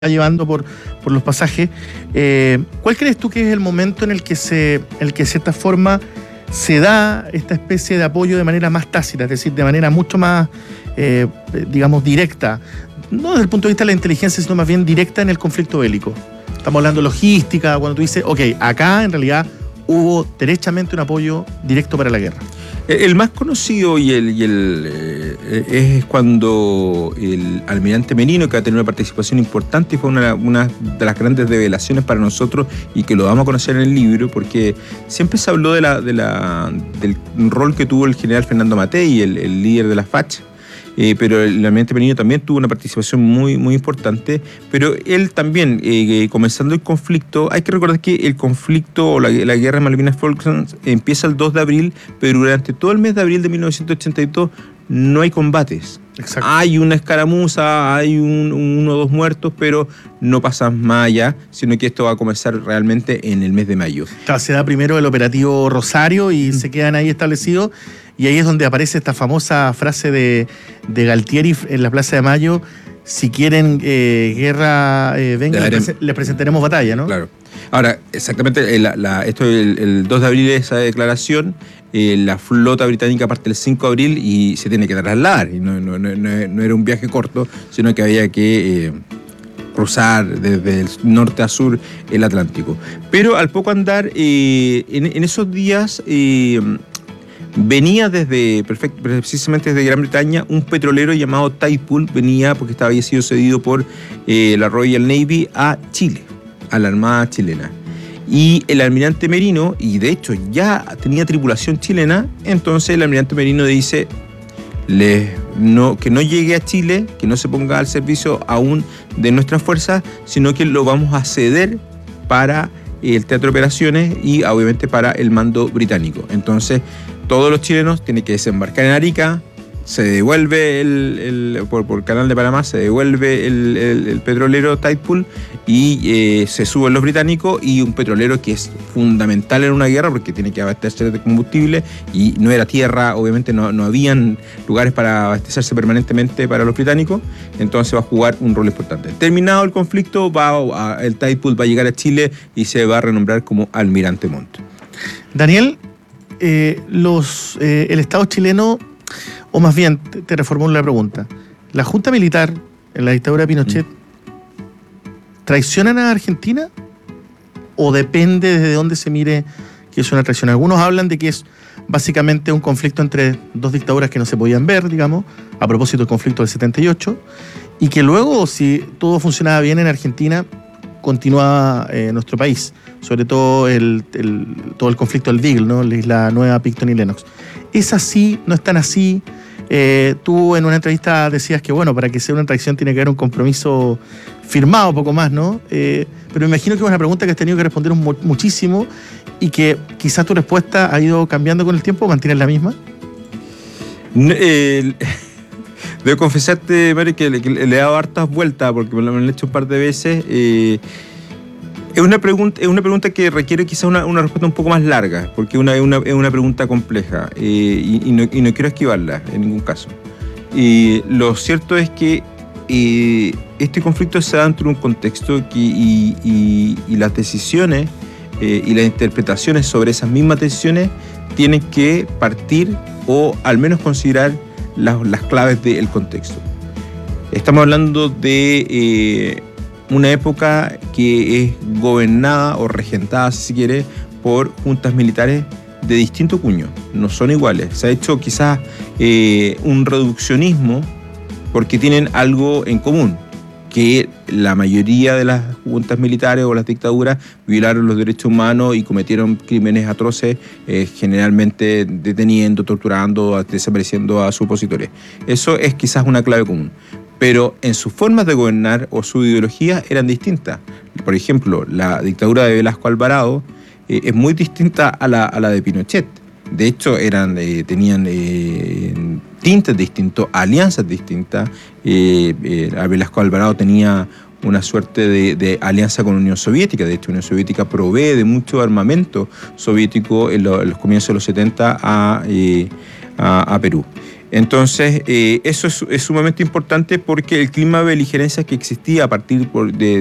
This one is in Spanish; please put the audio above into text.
llevando por los pasajes. ¿Cuál crees tú que es el momento en el que de cierta forma se da esta especie de apoyo de manera más tácita, es decir, de manera mucho más, digamos, directa, no desde el punto de vista de la inteligencia, sino más bien directa en el conflicto bélico? Estamos hablando de logística, cuando tú dices, ok, acá en realidad hubo derechamente un apoyo directo para la guerra. El más conocido es cuando el almirante Merino, que va a tener una participación importante y fue una de las grandes revelaciones para nosotros y que lo vamos a conocer en el libro, porque siempre se habló del rol que tuvo el general Fernando Matei, el líder de la FACH. Pero el almirante Merino también tuvo una participación muy, muy importante, pero él también, comenzando el conflicto, hay que recordar que el conflicto o la guerra de Malvinas-Falklands empieza el 2 de abril, pero durante todo el mes de abril de 1982 no hay combates. Exacto. Hay una escaramuza, hay uno o dos muertos, pero no pasa más allá, sino que esto va a comenzar realmente en el mes de mayo. Claro, se da primero el operativo Rosario y se quedan ahí establecidos, y ahí es donde aparece esta famosa frase de Galtieri en la Plaza de Mayo: si quieren guerra, vengan, les presentaremos batalla, ¿no? Claro. Ahora, exactamente, esto el 2 de abril es esa declaración. La flota británica parte el 5 de abril y se tiene que trasladar. Y no era un viaje corto, sino que había que cruzar desde el norte a sur el Atlántico. Pero al poco andar, en esos días venía precisamente desde Gran Bretaña un petrolero llamado Tidepool. Venía porque había sido cedido por la Royal Navy a Chile, a la Armada chilena. Y el almirante Merino, y de hecho ya tenía tripulación chilena, entonces el almirante Merino dice que no llegue a Chile, que no se ponga al servicio aún de nuestras fuerzas, sino que lo vamos a ceder para el teatro de operaciones y obviamente para el mando británico. Entonces todos los chilenos tienen que desembarcar en Arica, se devuelve por Canal de Panamá, se devuelve el petrolero Tidepool y se suben los británicos, y un petrolero que es fundamental en una guerra porque tiene que abastecerse de combustible y no era tierra, obviamente no habían lugares para abastecerse permanentemente para los británicos, entonces va a jugar un rol importante. Terminado el conflicto, el Tidepool va a llegar a Chile y se va a renombrar como Almirante Montt. Daniel, el Estado chileno, o más bien, te reformulo la pregunta. ¿La Junta Militar en la dictadura de Pinochet traicionan a Argentina? ¿O depende desde dónde se mire que es una traición? Algunos hablan de que es básicamente un conflicto entre dos dictaduras que no se podían ver, digamos, a propósito del conflicto del 78, y que luego, si todo funcionaba bien en Argentina, continuaba nuestro país, sobre todo todo el conflicto del Beagle, ¿no? La isla nueva, Picton y Lennox. ¿Es así? ¿No es tan así? Tú en una entrevista decías que, bueno, para que sea una traición tiene que haber un compromiso firmado, poco más, ¿no? Pero me imagino que es una pregunta que has tenido que responder muchísimo y que quizás tu respuesta ha ido cambiando con el tiempo. ¿Mantienes la misma? Debo confesarte, Mario, que le he dado hartas vueltas porque me lo han hecho un par de veces. Es una pregunta que requiere quizás una respuesta un poco más larga, porque es una pregunta compleja y no quiero esquivarla en ningún caso. Lo cierto es que este conflicto se da dentro de un contexto y las decisiones y las interpretaciones sobre esas mismas decisiones tienen que partir o al menos considerar las claves del contexto. Estamos hablando de una época que es gobernada o regentada, si se quiere, por juntas militares de distinto cuño, no son iguales. Se ha hecho quizás un reduccionismo porque tienen algo en común, que la mayoría de las juntas militares o las dictaduras violaron los derechos humanos y cometieron crímenes atroces, generalmente deteniendo, torturando, desapareciendo a sus opositores. Eso es quizás una clave común. Pero en sus formas de gobernar o su ideología eran distintas. Por ejemplo, la dictadura de Velasco Alvarado es muy distinta a la de Pinochet. De hecho, tenían tintes distintos, alianzas distintas. Velasco Alvarado tenía una suerte de alianza con la Unión Soviética. De hecho, la Unión Soviética provee de mucho armamento soviético en los comienzos de los 70 a Perú. Entonces, eso es sumamente importante porque el clima de beligerancia que existía a partir de